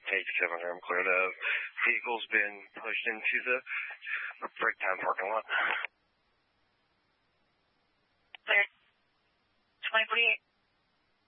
87, I'm clear. The vehicle's been pushed into the breakdown parking lot. Clear. 2048.